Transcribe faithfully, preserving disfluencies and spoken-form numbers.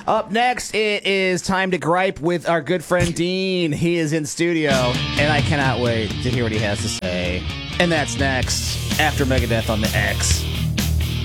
Up next, it is time to gripe with our good friend Dean. He is in studio, and I cannot wait to hear what he has to say. And that's next, after Megadeth on the X.